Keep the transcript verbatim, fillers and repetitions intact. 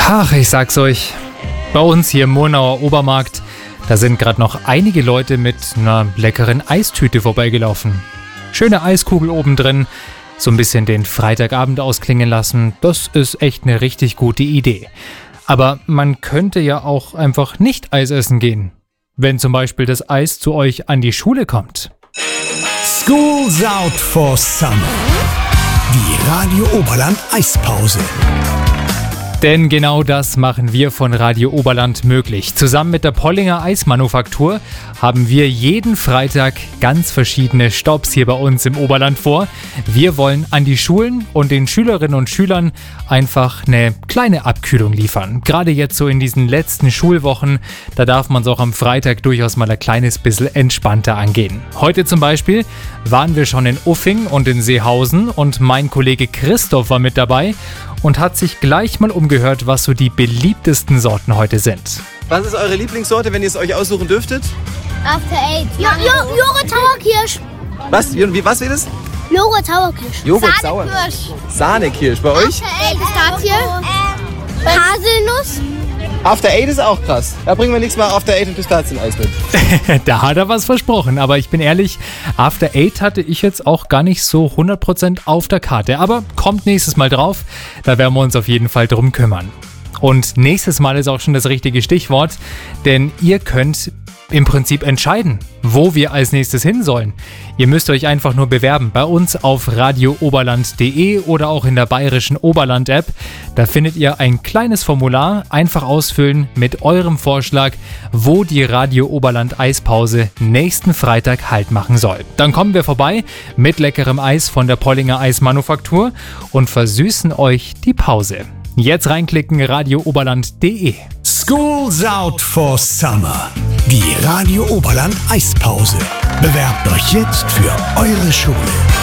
Ach, ich sag's euch, bei uns hier im Murnauer Obermarkt, da sind gerade noch einige Leute mit einer leckeren Eistüte vorbeigelaufen. Schöne Eiskugel oben drin, so ein bisschen den Freitagabend ausklingen lassen, das ist echt eine richtig gute Idee. Aber man könnte ja auch einfach nicht Eis essen gehen, wenn zum Beispiel das Eis zu euch an die Schule kommt. School's out for summer. Die Radio Oberland Eispause. Denn genau das machen wir von Radio Oberland möglich. Zusammen mit der Pollinger Eismanufaktur haben wir jeden Freitag ganz verschiedene Stopps hier bei uns im Oberland vor. Wir wollen an die Schulen und den Schülerinnen und Schülern einfach eine kleine Abkühlung liefern. Gerade jetzt so in diesen letzten Schulwochen, da darf man es auch am Freitag durchaus mal ein kleines bisschen entspannter angehen. Heute zum Beispiel waren wir schon in Uffing und in Seehausen und mein Kollege Christoph war mit dabei und hat sich gleich mal umgehört, was so die beliebtesten Sorten heute sind. Was ist eure Lieblingssorte, wenn ihr es euch aussuchen dürftet? After Eight. Jo jo Joghurt Sauerkirsch. Was? Wie, was wird es? Joghurt Sauerkirsch. Joghurt Sauerkirsch. Sahnekirsch. Bei euch? After Eight Pistazie. Ähm, Haselnuss. After Eight ist auch krass. Da bringen wir nichts mehr After Eight und Pistazieneis mit. Da hat er was versprochen, aber ich bin ehrlich, After Eight hatte ich jetzt auch gar nicht so hundert Prozent auf der Karte. Aber kommt nächstes Mal drauf, da werden wir uns auf jeden Fall drum kümmern. Und nächstes Mal ist auch schon das richtige Stichwort, denn ihr könnt im Prinzip entscheiden, wo wir als nächstes hin sollen. Ihr müsst euch einfach nur bewerben bei uns auf radio oberland punkt de oder auch in der bayerischen Oberland-App. Da findet ihr ein kleines Formular, einfach ausfüllen mit eurem Vorschlag, wo die Radio Oberland Eispause nächsten Freitag Halt machen soll. Dann kommen wir vorbei mit leckerem Eis von der Pollinger Eismanufaktur und versüßen euch die Pause. Jetzt reinklicken, radio oberland punkt de. School's out for summer. Die Radio Oberland Eispause. Bewerbt euch jetzt für eure Schule.